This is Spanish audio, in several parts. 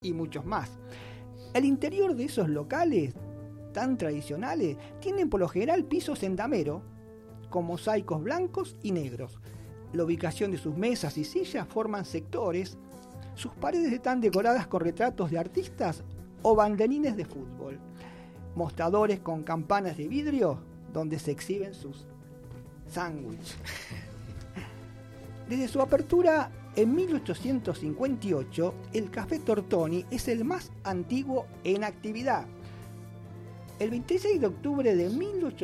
y muchos más. El interior de esos locales tan tradicionales tienen por lo general pisos en damero, con mosaicos blancos y negros. La ubicación de sus mesas y sillas forman sectores. Sus paredes están decoradas con retratos de artistas o banderines de fútbol. Mostradores con campanas de vidrio donde se exhiben sus sándwiches. Desde su apertura en 1858, el Café Tortoni es el más antiguo en actividad. El 26 de octubre de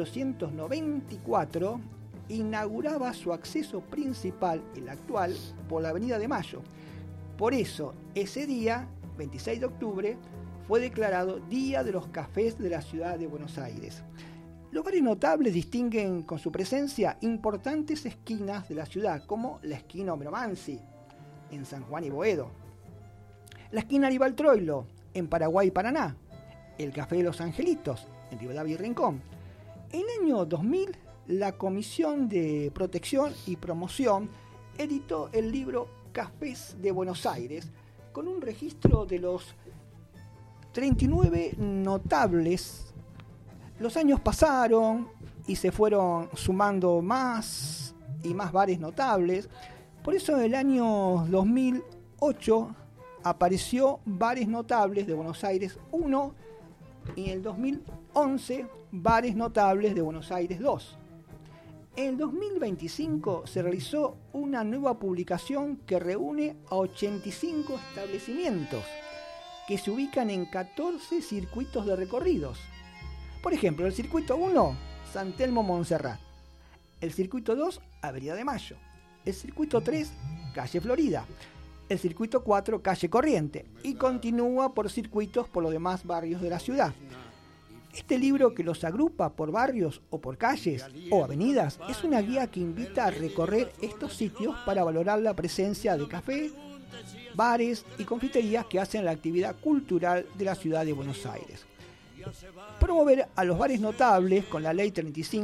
1894 inauguraba su acceso principal, el actual, por la Avenida de Mayo. Por eso, ese día, 26 de octubre, fue declarado Día de los Cafés de la Ciudad de Buenos Aires. Los bares notables distinguen con su presencia importantes esquinas de la ciudad, como la esquina Homero Mansi, en San Juan y Boedo, la esquina Aníbal Troilo, en Paraguay y Paraná, el Café de los Angelitos, en Rivadavia y Rincón. En el año 2000, la Comisión de Protección y Promoción editó el libro Cafés de Buenos Aires, con un registro de los 39 notables. Los años pasaron y se fueron sumando más y más bares notables. Por eso en el año 2008 apareció Bares Notables de Buenos Aires 1 y en el 2011 Bares Notables de Buenos Aires 2. En el 2025 se realizó una nueva publicación que reúne a 85 establecimientos que se ubican en 14 circuitos de recorridos. Por ejemplo, el circuito 1, San Telmo Montserrat. El circuito 2, Avenida de Mayo. El circuito 3, Calle Florida. El circuito 4, Calle Corriente. Y continúa por circuitos por los demás barrios de la ciudad. Este libro, que los agrupa por barrios o por calles o avenidas, es una guía que invita a recorrer estos sitios para valorar la presencia de café, bares y confiterías que hacen la actividad cultural de la ciudad de Buenos Aires. Promover a los bares notables con la Ley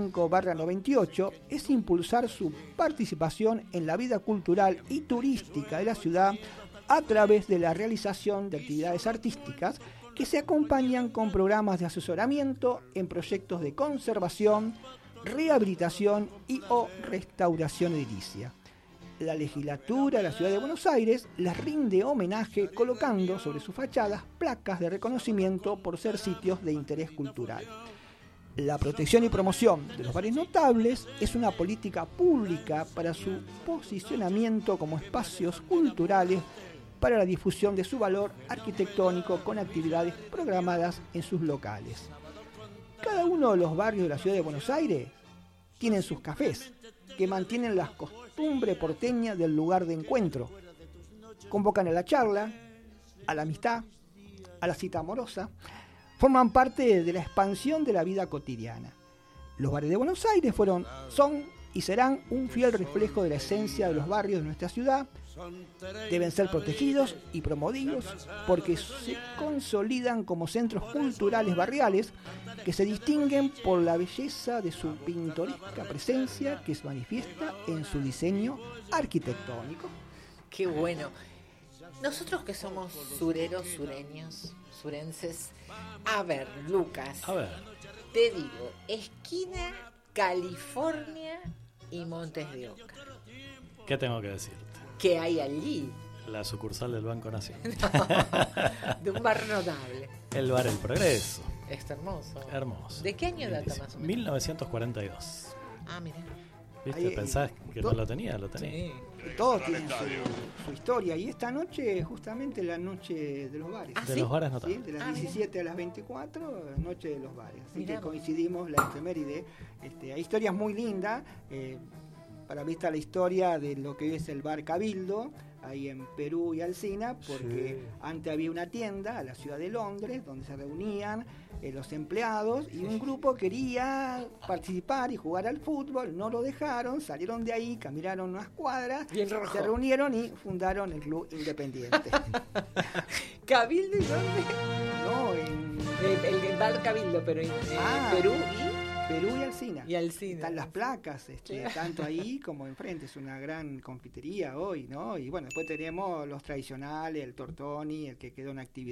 35/98 es impulsar su participación en la vida cultural y turística de la ciudad a través de la realización de actividades artísticas que se acompañan con programas de asesoramiento en proyectos de conservación, rehabilitación y o restauración edilicia. La legislatura de la Ciudad de Buenos Aires les rinde homenaje colocando sobre sus fachadas placas de reconocimiento por ser sitios de interés cultural. La protección y promoción de los bares notables es una política pública para su posicionamiento como espacios culturales para la difusión de su valor arquitectónico con actividades programadas en sus locales. Cada uno de los barrios de la Ciudad de Buenos Aires tienen sus cafés, que mantienen las costumbres porteñas del lugar de encuentro. Convocan a la charla, a la amistad, a la cita amorosa. Forman parte de la expansión de la vida cotidiana. Los bares de Buenos Aires son y serán un fiel reflejo de la esencia de los barrios de nuestra ciudad. Deben ser protegidos y promovidos porque se consolidan como centros culturales barriales que se distinguen por la belleza de su pintoresca presencia que se manifiesta en su diseño arquitectónico. Qué bueno. Nosotros que somos sureros, surenses, a ver, Lucas, te digo, esquina California y Montes de Oca. ¿Qué tengo que decir? ¿Qué hay allí? La sucursal del Banco Nación. No, de un bar notable. El bar El Progreso. Es hermoso. Hermoso. ¿De qué año data más o menos? 1942. Ah, mira. ¿Viste? Ahí, ¿Pensás que no lo tenía? Lo tenía. Sí. Todos tienen su historia. Y esta noche es justamente la noche de los bares. De los bares notables. ¿Sí? De las 17 a las 24, noche de los bares. Así Mirá que vos. coincidimos la efeméride. Hay historias muy lindas. Para mí está la historia de lo que es el bar Cabildo, ahí en Perú y Alsina, porque antes había una tienda a la ciudad de Londres donde se reunían los empleados y un grupo quería participar y jugar al fútbol, no lo dejaron, salieron de ahí, caminaron unas cuadras, Bien rojo. se reunieron y fundaron el Club Independiente. ¿Cabildo y dónde? No, en El bar Cabildo, pero en Ah. Perú y... Perú y Alsina. Y Alsina. Están las placas, tanto ahí como enfrente. Es una gran confitería hoy, ¿no? Y bueno, después tenemos los tradicionales, el tortoni, el que quedó en actividad